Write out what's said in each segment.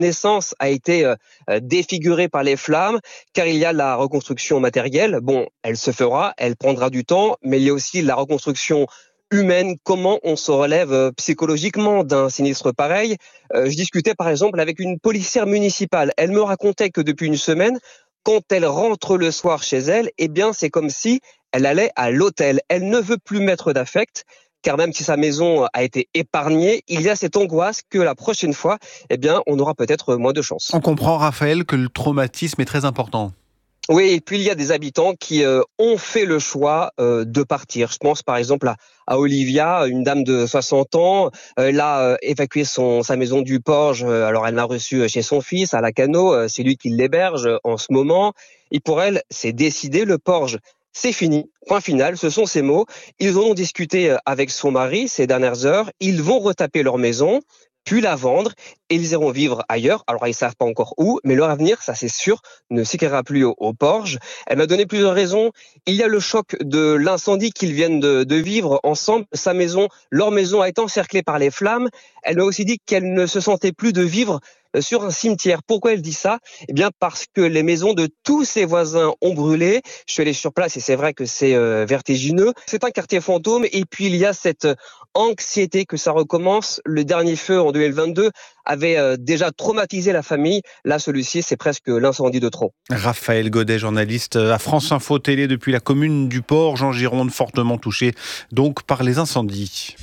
naissance a été défigurée par les flammes, car il y a la reconstruction matérielle. Bon, elle se fera, elle prendra du temps, mais il y a aussi la reconstruction humaine, comment on se relève psychologiquement d'un sinistre pareil. Je discutais par exemple avec une policière municipale. Elle me racontait que depuis une semaine, quand elle rentre le soir chez elle, eh bien c'est comme si elle allait à l'hôtel. Elle ne veut plus mettre d'affect, car même si sa maison a été épargnée, il y a cette angoisse que la prochaine fois, eh bien, on aura peut-être moins de chance. On comprend, Raphaël, que le traumatisme est très important. Oui, et puis il y a des habitants qui ont fait le choix de partir. Je pense par exemple à Olivia, une dame de 60 ans. Elle a évacué sa maison du Porge. Alors elle l'a reçue chez son fils à Lacanau. C'est lui qui l'héberge en ce moment. Et pour elle, c'est décidé, le Porge, c'est fini. Point final, ce sont ses mots. Ils en ont discuté avec son mari ces dernières heures. Ils vont retaper leur maison, puis la vendre, et ils iront vivre ailleurs. Alors, ils savent pas encore où, mais leur avenir, ça c'est sûr, ne s'écrira plus au Porge. Elle m'a donné plusieurs raisons. Il y a le choc de l'incendie qu'ils viennent de vivre ensemble. Sa maison, leur maison a été encerclée par les flammes. Elle m'a aussi dit qu'elle ne se sentait plus de vivre sur un cimetière. Pourquoi elle dit ça? Eh bien, parce que les maisons de tous ses voisins ont brûlé. Je suis allé sur place et c'est vrai que c'est vertigineux. C'est un quartier fantôme et puis il y a cette anxiété que ça recommence. Le dernier feu en 2022 avait déjà traumatisé la famille. Là, celui-ci, c'est presque l'incendie de trop. Raphaël Godet, journaliste à France Info Télé depuis la commune du Porge en Gironde, fortement touchée donc par les incendies.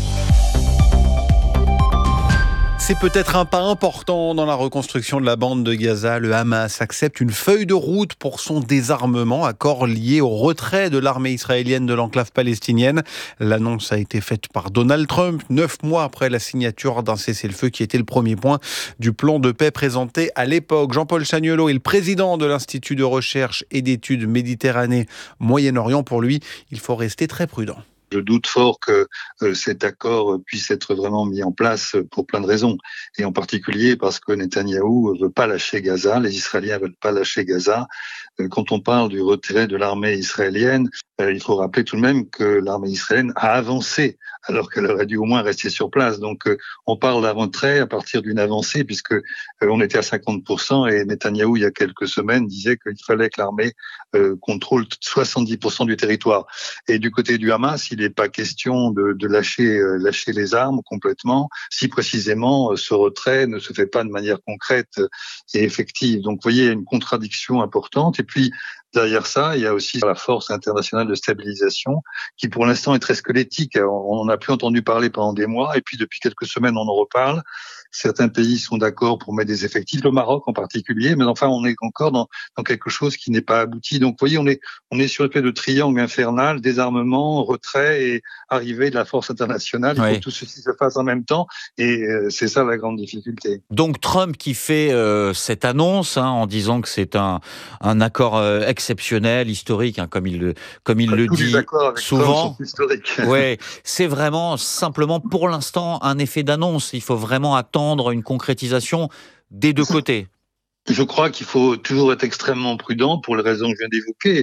C'est peut-être un pas important dans la reconstruction de la bande de Gaza. Le Hamas accepte une feuille de route pour son désarmement, accord lié au retrait de l'armée israélienne de l'enclave palestinienne. L'annonce a été faite par Donald Trump, 9 mois après la signature d'un cessez-le-feu qui était le premier point du plan de paix présenté à l'époque. Jean-Paul Chagnolot est le président de l'Institut de recherche et d'études Méditerranée-Moyen-Orient. Pour lui, il faut rester très prudent. Je doute fort que cet accord puisse être vraiment mis en place pour plein de raisons. Et en particulier parce que Netanyahou veut pas lâcher Gaza, les Israéliens veulent pas lâcher Gaza. Quand on parle du retrait de l'armée israélienne, il faut rappeler tout de même que l'armée israélienne a avancé alors qu'elle aurait dû au moins rester sur place. Donc on parle d'un retrait à partir d'une avancée puisque on était à 50% et Netanyahou, il y a quelques semaines, disait qu'il fallait que l'armée contrôle 70% du territoire. Et du côté du Hamas, il n'est pas question de lâcher les armes complètement, si précisément ce retrait ne se fait pas de manière concrète et effective. Donc, vous voyez, il y a une contradiction importante. Et puis, derrière ça, il y a aussi la force internationale de stabilisation qui, pour l'instant, est très squelettique. On n'en a plus entendu parler pendant des mois. Et puis, depuis quelques semaines, on en reparle. Certains pays sont d'accord pour mettre des effectifs, le Maroc en particulier, mais enfin, on est encore dans quelque chose qui n'est pas abouti. Donc, vous voyez, on est sur le fait de triangle infernal, désarmement, retrait et arrivée de la force internationale. Il faut que tout ceci se fasse en même temps et c'est ça la grande difficulté. Donc, Trump qui fait cette annonce en disant que c'est un accord exceptionnel, historique, comme il le Tous dit les accords avec souvent. Trump sont historiques. Ouais, c'est vraiment simplement pour l'instant un effet d'annonce. Il faut vraiment attendre une concrétisation des deux côtés. Je crois qu'il faut toujours être extrêmement prudent pour les raisons que je viens d'évoquer,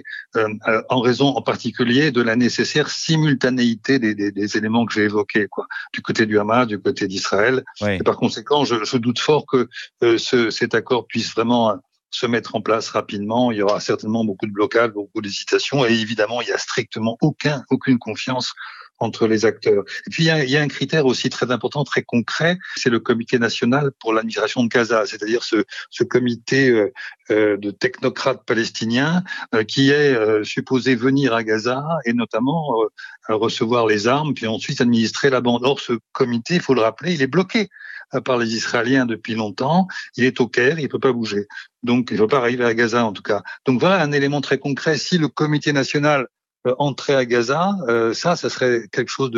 en raison en particulier de la nécessaire simultanéité des éléments que j'ai évoqués, du côté du Hamas, du côté d'Israël. Et par conséquent, je doute fort que cet accord puisse vraiment se mettre en place rapidement. Il y aura certainement beaucoup de blocages, beaucoup d'hésitations, et évidemment, il y a strictement aucune confiance entre les acteurs. Et puis, il y a un critère aussi très important, très concret, c'est le Comité national pour la migration de Gaza, c'est-à-dire ce comité de technocrates palestiniens qui est supposé venir à Gaza et notamment recevoir les armes, puis ensuite administrer la bande. Or, ce comité, il faut le rappeler, il est bloqué par les Israéliens depuis longtemps. Il est au Caire, il peut pas bouger. Donc, il ne peut pas arriver à Gaza, en tout cas. Donc, voilà un élément très concret. Si le comité national entrer à Gaza, ça serait quelque chose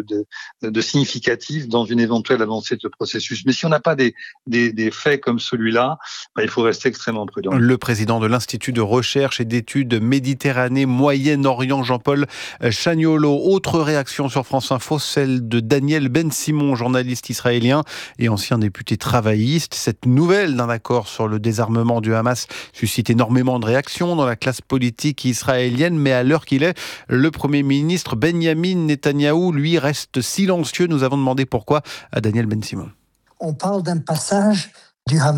de significatif dans une éventuelle avancée de ce processus. Mais si on n'a pas des faits comme celui-là, il faut rester extrêmement prudent. Le président de l'Institut de recherche et d'études Méditerranée-Moyen-Orient, Jean-Paul Chagnolot. Autre réaction sur France Info, celle de Daniel Ben-Simon, journaliste israélien et ancien député travailliste. Cette nouvelle d'un accord sur le désarmement du Hamas suscite énormément de réactions dans la classe politique israélienne, mais à l'heure qu'il est, le Premier ministre Benyamin Netanyahou, lui, reste silencieux. Nous avons demandé pourquoi à Daniel Ben-Simon. On parle d'un passage du Hamas.